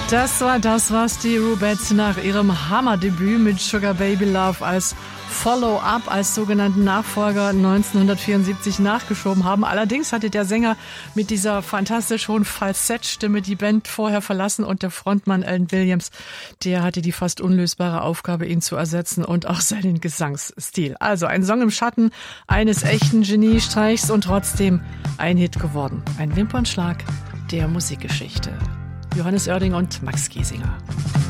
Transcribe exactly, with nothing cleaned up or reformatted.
Das war das, was die Rubettes nach ihrem Hammerdebüt mit Sugar Baby Love als Follow-up, als sogenannten Nachfolger neunzehnhundertvierundsiebzig nachgeschoben haben. Allerdings hatte der Sänger mit dieser fantastisch hohen Falsettstimme die Band vorher verlassen und der Frontmann Alan Williams, der hatte die fast unlösbare Aufgabe, ihn zu ersetzen und auch seinen Gesangsstil. Also ein Song im Schatten eines echten Geniestreichs und trotzdem ein Hit geworden. Ein Wimpernschlag der Musikgeschichte. Johannes Oerding und Max Giesinger.